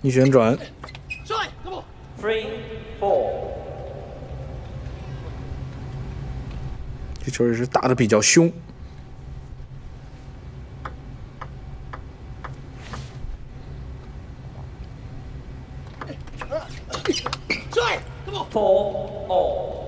一旋转， 3, 4. 这球也是打得比较凶。 4 all.